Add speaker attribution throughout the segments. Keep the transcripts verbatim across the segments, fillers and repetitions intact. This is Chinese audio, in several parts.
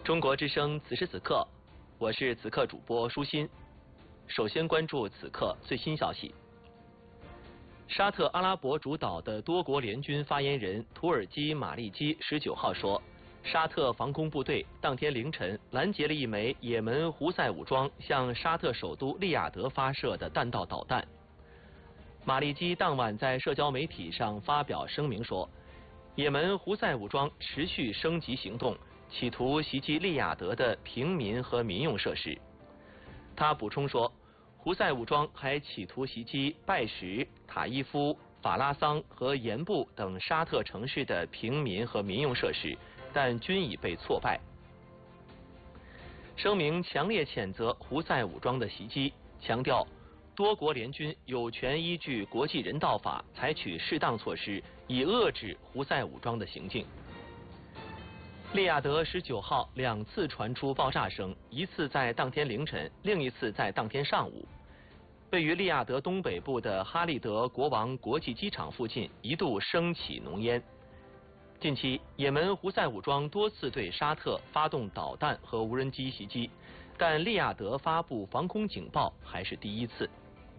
Speaker 1: 中国之声此时此刻，我是此刻主播舒心。首先关注此刻最新消息。沙特阿拉伯主导的多国联军发言人土耳其马利基十九号说，沙特防空部队当天凌晨拦截了一枚也门胡塞武装向沙特首都利雅得发射的弹道导弹。马利基当晚在社交媒体上发表声明说，也门胡塞武装持续升级行动，企图袭击利雅得的平民和民用设施。他补充说，胡塞武装还企图袭击拜什、塔伊夫、法拉桑和盐布等沙特城市的平民和民用设施，但均已被挫败。声明强烈谴责胡塞武装的袭击，强调多国联军有权依据国际人道法采取适当措施，以遏制胡塞武装的行径。利雅得十九号两次传出爆炸声，一次在当天凌晨，另一次在当天上午。位于利雅得东北部的哈利德国王国际机场附近一度升起浓烟。近期，也门胡塞武装多次对沙特发动导弹和无人机袭击，但利雅得发布防空警报还是第一次。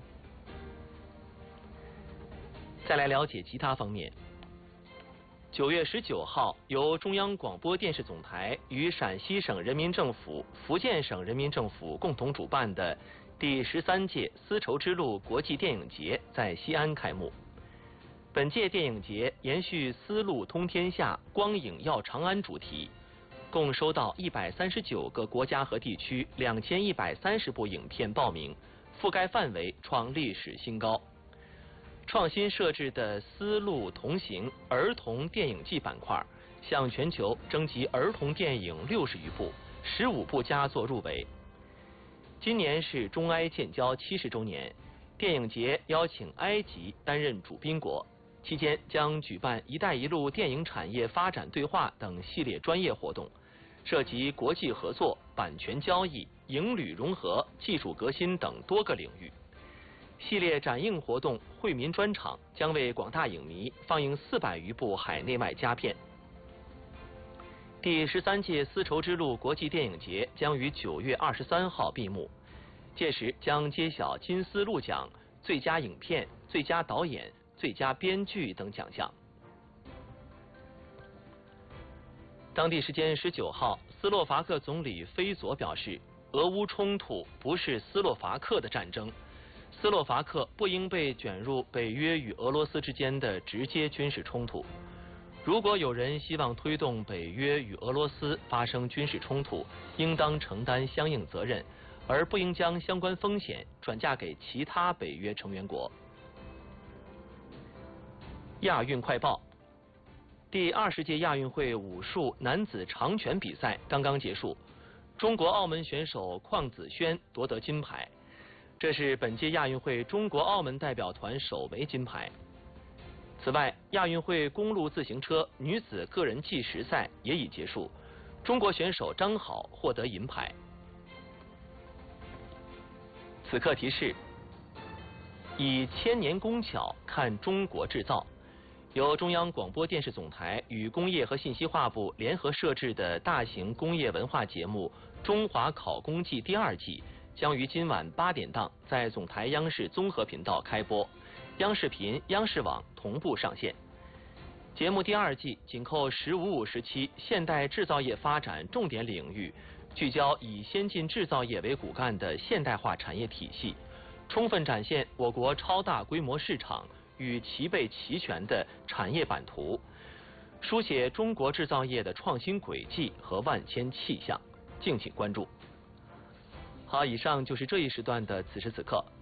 Speaker 1: 再来了解其他方面。九月十九号，由中央广播电视总台与陕西省人民政府、福建省人民政府共同主办的第十三届丝绸之路国际电影节在西安开幕。本届电影节延续“丝路通天下，光影耀长安”主题，共收到一百三十九个国家和地区两千一百三十部影片报名，覆盖范围创历史新高。创新设置的“丝路同行”儿童电影季板块，向全球征集儿童电影六十余部，十五部佳作入围。今年是中埃建交七十周年，电影节邀请埃及担任主宾国，期间将举办“一带一路”电影产业发展对话等系列专业活动，涉及国际合作、版权交易、影旅融合、技术革新等多个领域。系列展映活动、惠民专场将为广大影迷放映四百余部海内外佳片。第十三届丝绸之路国际电影节将于九月二十三号闭幕，届时将揭晓金丝路奖、最佳影片、最佳导演、最佳编剧等奖项。当地时间十九号，斯洛伐克总理菲佐表示，俄乌冲突不是斯洛伐克的战争。斯洛伐克不应被卷入北约与俄罗斯之间的直接军事冲突。如果有人希望推动北约与俄罗斯发生军事冲突，应当承担相应责任，而不应将相关风险转嫁给其他北约成员国。亚运快报：第二十届亚运会武术男子长拳比赛刚刚结束，中国澳门选手邝子轩夺得金牌。这是本届亚运会中国澳门代表团首枚金牌。此外，亚运会公路自行车女子个人计时赛也已结束，中国选手张好获得银牌。此刻提示：以千年工巧看中国制造。由中央广播电视总台与工业和信息化部联合设置的大型工业文化节目《中华考工记》第二季将于今晚八点档在总台央视综合频道开播，央视频、央视网同步上线。节目第二季紧扣“十五五”时期现代制造业发展重点领域，聚焦以先进制造业为骨干的现代化产业体系，充分展现我国超大规模市场与齐备齐全的产业版图，书写中国制造业的创新轨迹和万千气象。敬请关注。好，以上就是这一时段的此时此刻。